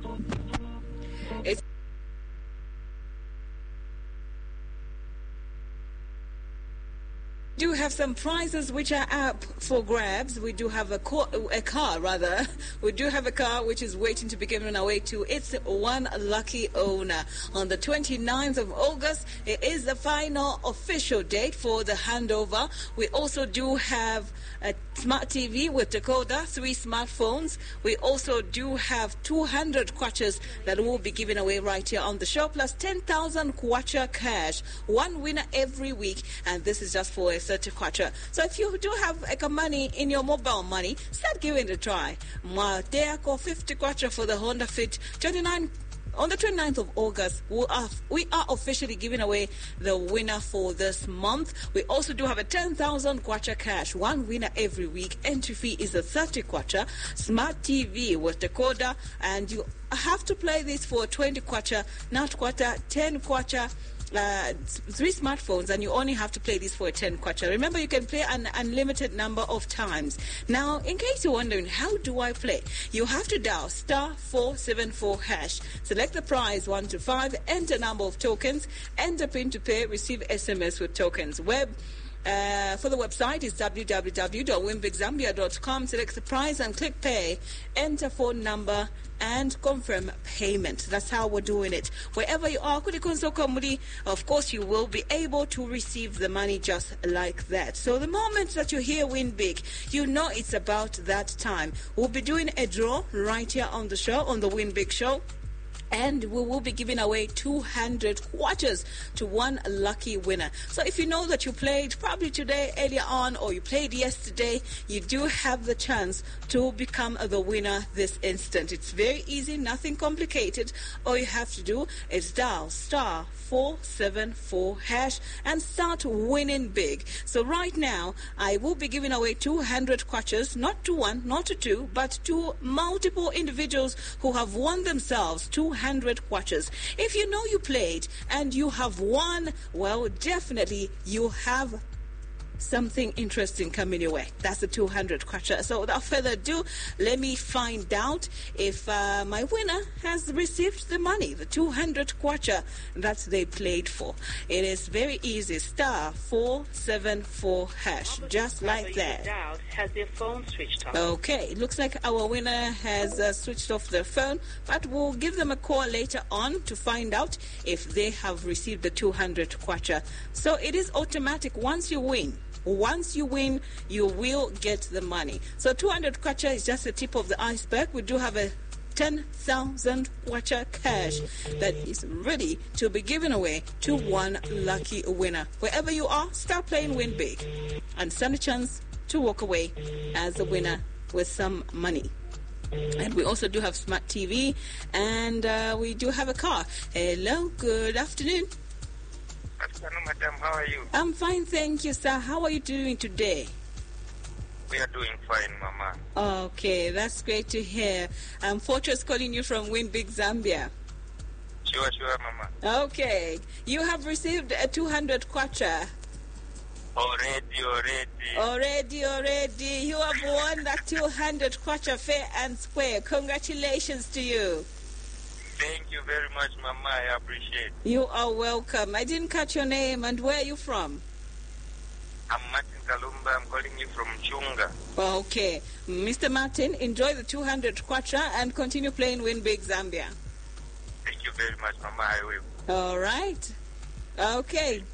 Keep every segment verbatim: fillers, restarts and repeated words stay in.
It's We do have some prizes which are up for grabs. We do have a, co- a car, rather. We do have a car which is waiting to be given away to its one lucky owner. On the twenty-ninth of August, it is the final official date for the handover. We also do have a smart T V with decoder, three smartphones. We also do have two hundred kwachas that will be given away right here on the show, plus ten thousand kwacha cash. One winner every week, and this is just for a thirty kwacha. So if you do have like, money in your mobile money, start giving it a try. Mateako fifty kwacha for the Honda Fit twenty-nine. On the twenty-ninth of August, we are, we are officially giving away the winner for this month. We also do have a ten thousand kwacha cash, one winner every week. Entry fee is a thirty kwacha. Smart T V with decoder, and you have to play this for twenty kwacha, not kwacha, ten kwacha. Uh, three smartphones, and you only have to play this for a ten kwacha. Remember, you can play an unlimited number of times. Now, in case you're wondering, how do I play? You have to dial star four seven four hash. Select the prize one to five, enter number of tokens, enter pin to pay, receive S M S with tokens. Web Uh, for the website is w w w dot winbig zambia dot com. Select the prize and click pay. Enter phone number and confirm payment. That's how we're doing it. Wherever you are, of course, you will be able to receive the money just like that. So the moment that you hear Win Big, you know it's about that time. We'll be doing a draw right here on the show, on the Win Big show. And we will be giving away two hundred kwatas to one lucky winner. So if you know that you played probably today, earlier on, or you played yesterday, you do have the chance to become the winner this instant. It's very easy, nothing complicated. All you have to do is dial star four seven four hash and start winning big. So right now, I will be giving away two hundred kwatas, not to one, not to two, but to multiple individuals who have won themselves two hundred kwatas. If you know you played and you have won, well, definitely you have something interesting coming your way. That's the two hundred kwacha. So without further ado, let me find out if uh, my winner has received the money, the two hundred kwacha that they played for. It is very easy. Star four seven four hash, just like that. Has their phone switched off? Okay, it looks like our winner has uh, switched off their phone, but we'll give them a call later on to find out if they have received the two hundred kwacha. So it is automatic. Once you win, Once you win, you will get the money. So two hundred kwacha is just the tip of the iceberg. We do have a ten thousand kwacha cash that is ready to be given away to one lucky winner. Wherever you are, start playing Win Big and stand a chance to walk away as a winner with some money. And we also do have smart T V, and uh, we do have a car. Hello, good afternoon. Afternoon, madam. How are you? I'm fine, thank you, sir. How are you doing today? We are doing fine, mama. Okay, that's great to hear. I'm Fortress calling you from Win Big Zambia. Sure, sure, mama. Okay, you have received a two hundred kwacha. Already, already. Already, already. You have won that two hundred kwacha fair and square. Congratulations to you. Thank you very much, Mama. I appreciate it. You are welcome. I didn't catch your name, and where are you from? I'm Martin Kalumba. I'm calling you from Chunga. Okay. Mister Martin, enjoy the two hundred kwacha and continue playing Win Big Zambia. Thank you very much, Mama. I will. All right. Okay.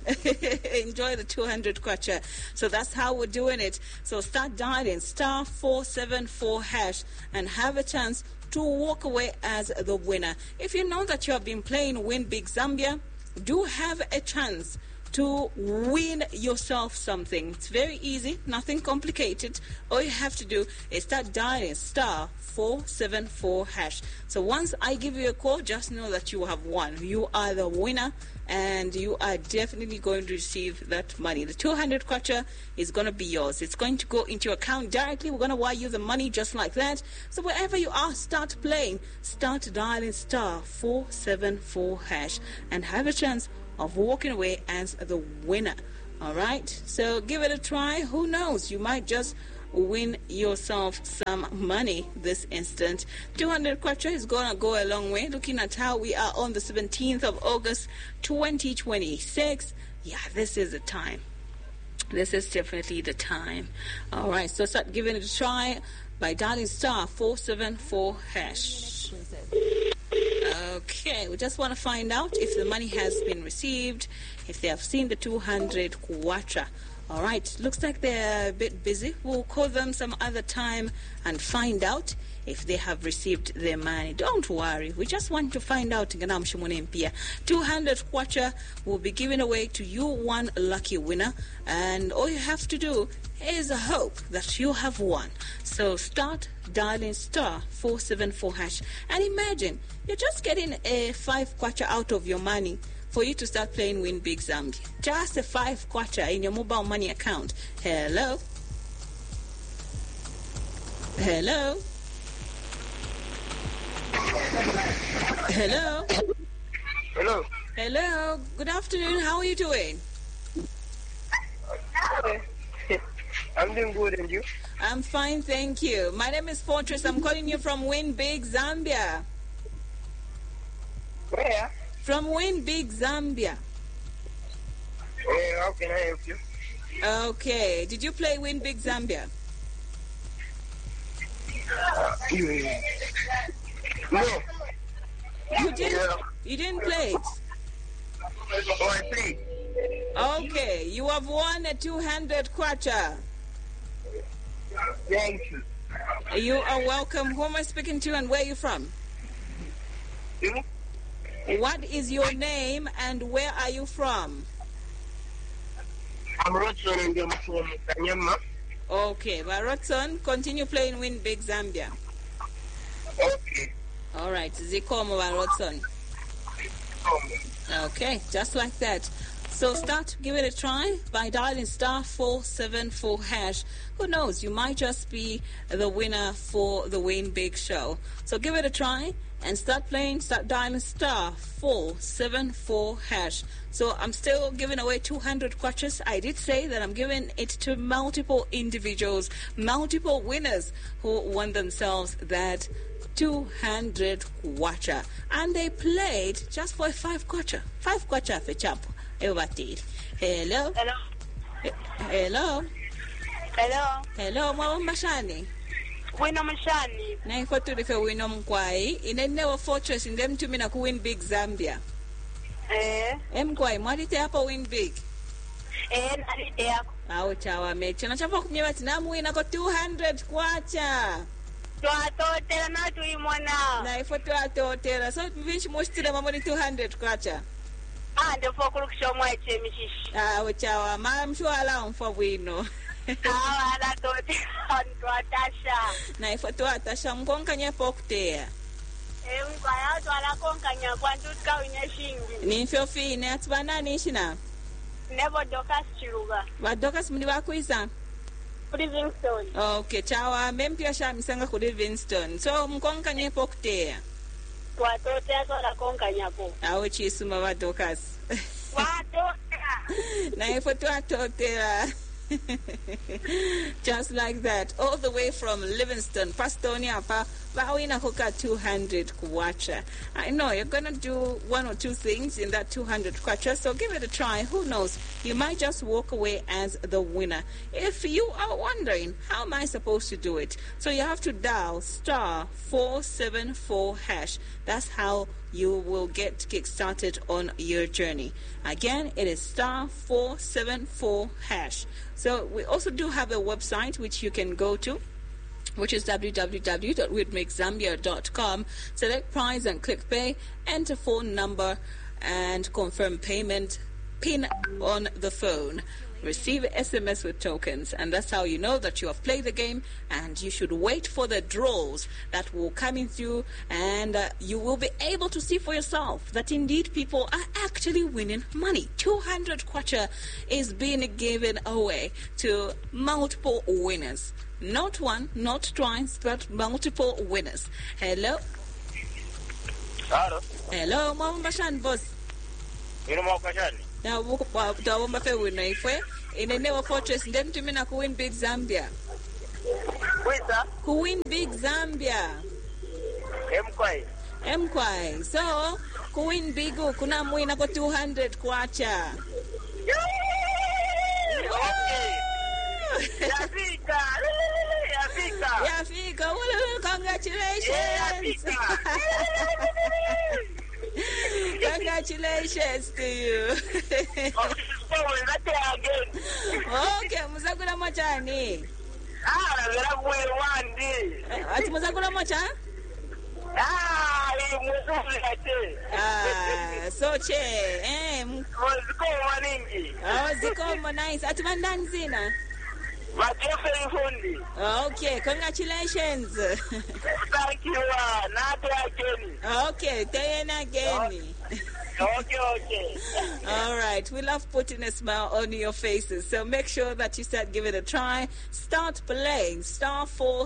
Enjoy the two hundred kwacha. So that's how we're doing it. So start dialing star four seven four hash and have a chance to walk away as the winner. If you know that you have been playing Win Big Zambia, do have a chance to win yourself something. It's very easy, nothing complicated. All you have to do is start dialing star four seven four hash. So once I give you a call, just know that you have won. You are the winner, and you are definitely going to receive that money. The two hundred kwacha is going to be yours. It's going to go into your account directly. We're going to wire you the money just like that. So wherever you are, start playing. Start dialing star four seven four hash and have a chance of walking away as the winner. All right? So give it a try. Who knows? You might just win yourself some money this instant. two hundred kwacha is going to go a long way. Looking at how we are on the seventeenth of August, twenty twenty-six. Yeah, this is the time. This is definitely the time. All right, so start giving it a try by dialing star four seven four hash. Okay, we just want to find out if the money has been received, if they have seen the two hundred kwacha. All right, looks like they're a bit busy. We'll call them some other time and find out if they have received their money. Don't worry, we just want to find out. two hundred kwacha will be given away to you, one lucky winner, and all you have to do is hope that you have won. So start dialing star four seven four hash, and imagine you're just getting a five kwacha out of your money for you to start playing Win Big Zambia. Just a five kwacha in your mobile money account. Hello? Hello? Hello? Hello. Hello. Good afternoon. How are you doing? I'm doing good, and you? I'm fine, thank you. My name is Fortress. I'm calling you from Win Big Zambia. Where? From Win Big Zambia. Where? How can I help you? Okay. Did you play Win Big Zambia? Uh, you no. You didn't? Yeah. You didn't play it? Oh, I played. Okay. You have won a two hundred kwacha. Thank you. You are welcome. Who am I speaking to and where are you from? You? What is your name and where are you from? I'm Rodson and I'm from Kanyama. Okay, but Rodson, continue playing Win Big Zambia. Okay. All right, Zikomo Rodson. Okay, just like that. So start, give it a try by dialing star four seven four hash. Who knows, you might just be the winner for the Win Big show. So give it a try and start playing, start dialing star four seven four hash. So I'm still giving away two hundred kwachas. I did say that I'm giving it to multiple individuals, multiple winners who won themselves that two hundred kwacha. And they played just for a five kwacha. Five kwacha for champ. Everybody. Hello? Hello. Hello? Hello. Hello, Mama Mashani. Wino Mashani. Na ifo tulife wino mkwai. Inenewa Fortress in them to me na ku Win Big Zambia. Eh. Mkwai, mwalite hapo Win Big. Eh, nalite yako. Awo chawa mecho. Na chapa kumyewa tinamu wina ko two hundred kwacha. Twatotera na tuimona. Na ifo twatotera. So vish mostile mamoni two hundred kwacha. Ah, ndefo kulukisha mwache mishishi. Awo chawa. Ma mshwala mfa wino. Awa ala totera twatasha. Na ifo twatasha mkonka nyepo kutea. Eh, mkwaya twala konkanya kwantu tukawinye shingi. Ninfyo fine atubana nishina. Nebo dokas chiruga. Badokas muli bakuisa. Livingston. Okay, chawa mempia sha misanga ku Livingston. So mkonka nyepo kutea. Twatotera twala konkanya ko. Awo chisuma badokas. Watotera. Na ifo twatotera. Just like that, all the way from Livingston, Pastonia, Bawina Hoka two hundred kwacha. I know you're gonna do one or two things in that two hundred kwacha, so give it a try. Who knows? You might just walk away as the winner. If you are wondering, how am I supposed to do it? So you have to dial star four seven four hash. That's how you will get kick-started on your journey. Again, it is star four seven four hash. So we also do have a website which you can go to, which is w w w dot win big zambia dot com. Select prize and click pay, enter phone number and confirm payment, pin on the phone. Receive S M S with tokens, and that's how you know that you have played the game, and you should wait for the draws that will come in through, and uh, you will be able to see for yourself that indeed people are actually winning money. two hundred kwacha is being given away to multiple winners. Not one, not twice, but multiple winners. Hello? Hello? Hello, Mama Bashan boss. Wino Mwakashani. Now, tawomba fe wino ifwe. Inenewa Fortress, ndem tumina ku Win Big Zambia. Wita, Ku win big Zambia. Mkwai. Mkwai. So, ku win big kuna mwina kwa two hundred kwacha. Okay. Yafika. Yafika. Yafika. Woo, congratulations. Yeah, Yafika. Congratulations to you. Okay, muzagula mochani. Ah, ngarabuye wandi. Ati muzagula mocha? Ah, muzuri ate. Ah, so che. Eh, Muziko waningi. oh, zikomo nice. Ati mandani zina? Majefe ifundi. Okay, congratulations. Thank you. Nate again. Okay, tena again. Okay, okay. All right, we love putting a smile on your faces, so make sure that you start giving it a try. Start playing star four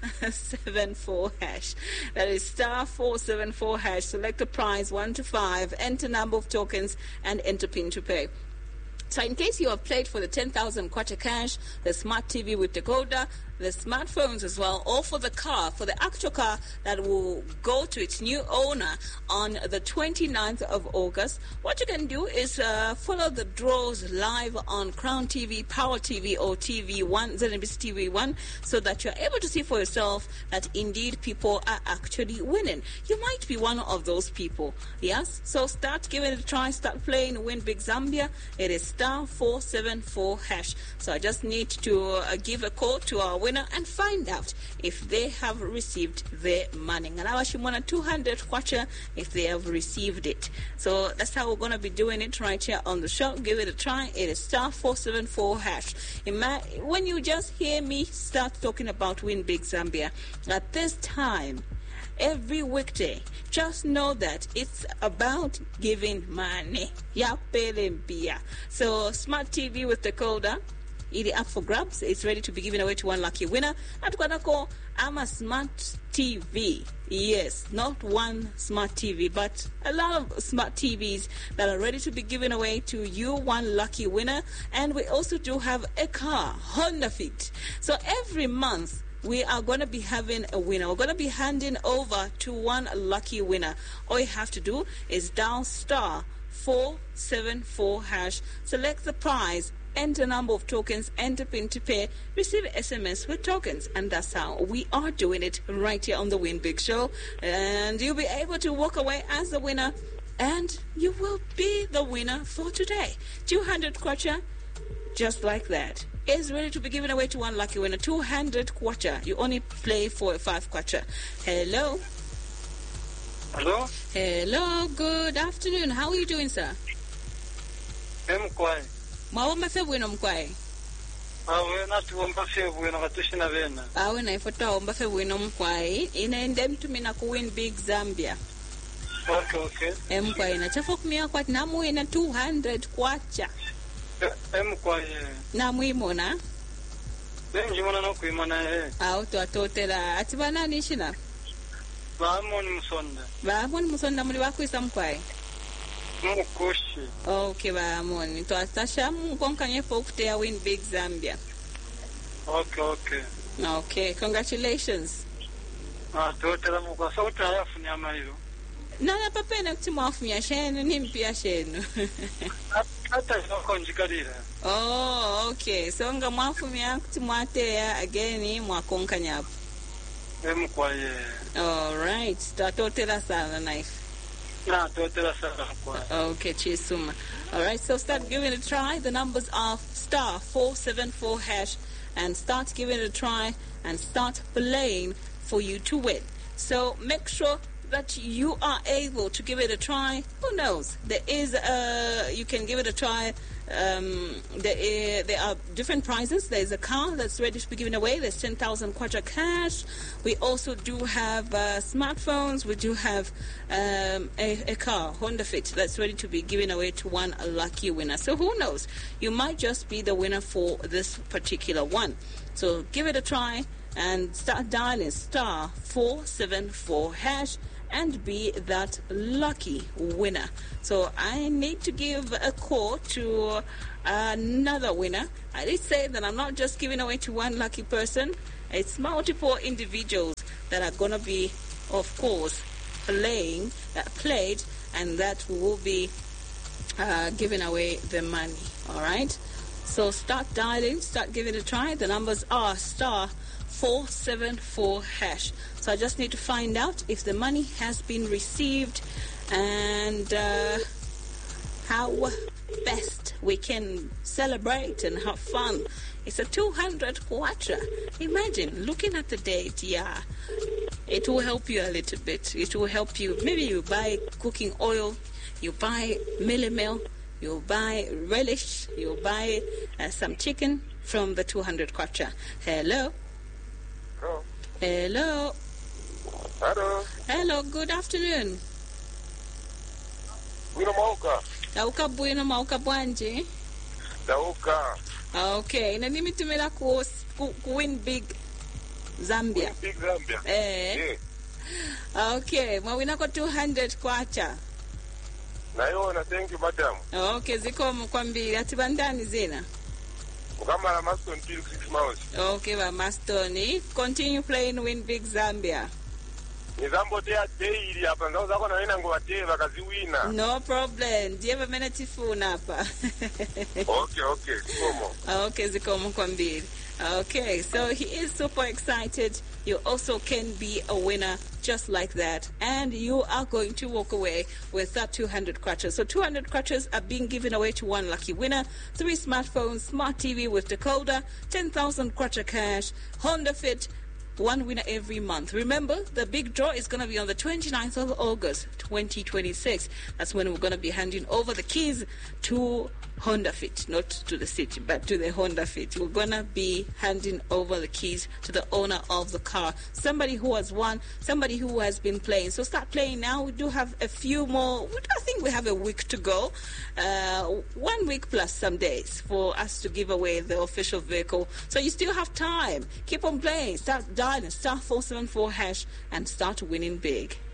seven four hash. That is star four seven four hash. Select the prize one to five. Enter number of tokens and enter pin to pay. So in case you have played for the ten thousand kwacha cash, the smart T V with decoder, the smartphones as well, or for the car, for the actual car that will go to its new owner on the twenty-ninth of August, what you can do is uh, follow the draws live on Crown T V, Power T V, or T V one, Z N B C T V one, so that you're able to see for yourself that indeed people are actually winning. You might be one of those people, yes? So start giving it a try, start playing Win Big Zambia. It is star four seven four hash. So I just need to uh, give a call to our winner and find out if they have received their money. And I was want two hundred kwacha if they have received it. So that's how we're going to be doing it right here on the show. Give it a try. It is star four seven four hash. Ima- when you just hear me start talking about Win Big Zambia, at this time, every weekday, just know that it's about giving money. Ya pelembia. So smart T V with decoder, it is up for grabs. It's ready to be given away to one lucky winner. Atukanako, I'm a smart T V. Yes, not one smart T V, but a lot of smart T Vs that are ready to be given away to you, one lucky winner. And we also do have a car, Honda Fit. So every month, we are going to be having a winner. We're going to be handing over to one lucky winner. All you have to do is dial star four seven four hash, select the prize, enter number of tokens, enter pin to pay, receive S M S with tokens. And that's how we are doing it right here on the Win Big Show. And you'll be able to walk away as the winner. And you will be the winner for today. two hundred kwacha, just like that, is ready to be given away to one lucky winner. two hundred kwacha. You only play for five kwacha. Hello. Hello? Hello. Good afternoon. How are you doing, sir? Mkwai. Mawomba febwino mkwai. Awe natuomba febwino katushina bena. Awe na ifota omba febwino mkwai. Inaende mtumina ku Win Big Zambia. Okay, okay. Mkwai na chafo kumia kwa namu ina two hundred kwacha. Mkwai. Namu imona. Njimona no kuimona eh. Awe to atotela. Atibana nishina. Baamoni musonda. Baamoni musonda muli bakwisa mkwai. Mukushi. Okay, baamoni. To atasha mkonkanye fokute ya Win Big Zambia. Okay, okay. Okay, congratulations. Ah, totela mukwa sauta yafu nyama hiyo. Nana papena kuti mwafunya shenu ni mpia shenu. Hata yoko njikalira. Oh, okay. So nga mwafumya kuti mwateya again mwakonkanya hapo. Mkwaye. All right. Tatotela sana knife. Na totela sana mkwaye. Okay, chisuma. All right, so start giving it a try. The numbers are star four seven four hash, and start giving it a try and start playing for you to win. So make sure that you are able to give it a try. Who knows? There is a, you can give it a try. Um, there, is, there are different prizes. There's a car that's ready to be given away. There's ten thousand kwacha cash. We also do have uh, smartphones. We do have um, a, a car, Honda Fit, that's ready to be given away to one lucky winner. So who knows? You might just be the winner for this particular one. So give it a try and start dialing star four seven four hash and be that lucky winner. So I need to give a call to another winner. I did say that I'm not just giving away to one lucky person. It's multiple individuals that are going to be, of course, playing, that played, and that will be uh, giving away the money. All right? So start dialing, start giving it a try. The numbers are star four seven four hash. So I just need to find out if the money has been received and uh, how best we can celebrate and have fun. It's a two hundred kwacha. Imagine looking at the date. Yeah, it will help you a little bit. It will help you. Maybe you buy cooking oil, you buy millimel, you buy relish, you buy uh, some chicken from the two hundred kwacha. Hello. Hello. Hello. Hello. Hello. Good afternoon. Wino Mauka. Dauka bwino mauka bwanje. Dauka. Okay, na nimi tumela ku, ku, ku win big Zambia. Win big Zambia. Eh. Yeah. Okay, mwawina kwa two hundred kwacha. Naiona, thank you madam. Okay, ziko mkwambili ati bandani zina. Mukamala Maston Pilk six months. Okay, ba Mastoni. Continue playing win big Zambia. Nizambo tea daily hapa ndao zako na wena ngwate bakaziwina. No problem. Do you have a minute phone hapa? Okay, okay. Komo. Okay, ziko mkwambili. Okay, so he is super excited. You also can be a winner just like that. And you are going to walk away with that two hundred crutches. So two hundred crutches are being given away to one lucky winner. Three smartphones, smart T V with decoder, ten thousand crutcher cash, Honda Fit, one winner every month. Remember, the big draw is going to be on the twenty-ninth of August, twenty twenty-six. That's when we're going to be handing over the keys to Honda Fit, not to the city, but to the Honda Fit. We're going to be handing over the keys to the owner of the car, somebody who has won, somebody who has been playing. So start playing now. We do have a few more. I think we have a week to go. Uh, one week plus some days for us to give away the official vehicle. So you still have time. Keep on playing. Start dialing star four seven four hash and start winning big.